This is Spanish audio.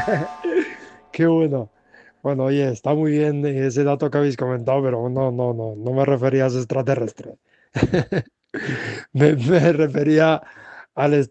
Qué bueno. Bueno, oye, está muy bien ese dato que habéis comentado, pero no me refería a ese extraterrestre. Me refería al